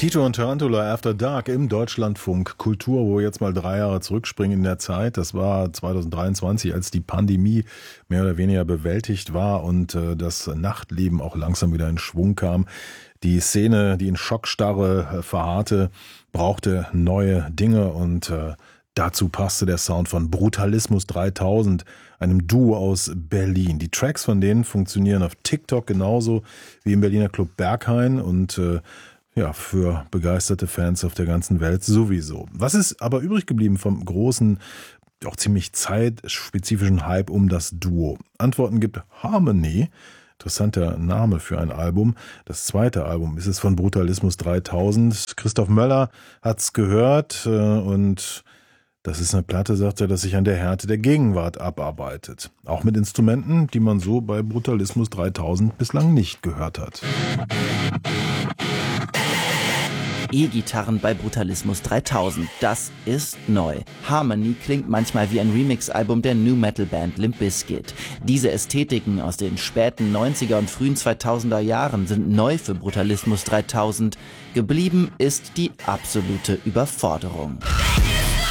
Tito und Tarantula After Dark im Deutschlandfunk Kultur, wo wir jetzt mal 3 Jahre zurückspringen in der Zeit. Das war 2023, als die Pandemie mehr oder weniger bewältigt war und das Nachtleben auch langsam wieder in Schwung kam. Die Szene, die in Schockstarre verharrte, brauchte neue Dinge und dazu passte der Sound von Brutalismus 3000, einem Duo aus Berlin. Die Tracks von denen funktionieren auf TikTok genauso wie im Berliner Club Berghain und für begeisterte Fans auf der ganzen Welt sowieso. Was ist aber übrig geblieben vom großen, auch ziemlich zeitspezifischen Hype um das Duo? Antworten gibt Harmony. Interessanter Name für ein Album. Das zweite Album ist es von Brutalismus 3000. Christoph Möller hat's gehört und das ist eine Platte, sagt er, dass sich an der Härte der Gegenwart abarbeitet. Auch mit Instrumenten, die man so bei Brutalismus 3000 bislang nicht gehört hat. E-Gitarren bei Brutalismus 3000, das ist neu. Harmony klingt manchmal wie ein Remix-Album der Nu-Metal-Band Limp Bizkit. Diese Ästhetiken aus den späten 90er und frühen 2000er Jahren sind neu für Brutalismus 3000. Geblieben ist die absolute Überforderung.